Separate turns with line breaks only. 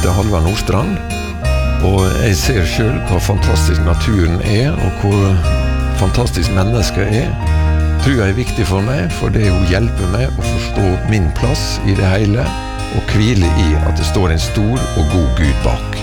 heter Halvard Nordstrand, og jeg ser selv hvor fantastisk naturen og hvor fantastisk mennesket tror jeg viktig for meg, for det hun hjelper meg å forstå min plass i det hele, og hvile i at det står en stor og god Gud bak.